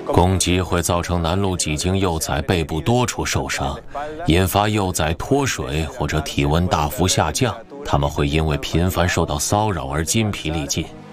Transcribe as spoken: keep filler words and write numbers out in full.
攻击会造成南陆几经幼崽背部多处受伤，引发幼崽脱水或者体温大幅下降，它们会因为频繁受到骚扰而筋疲力尽。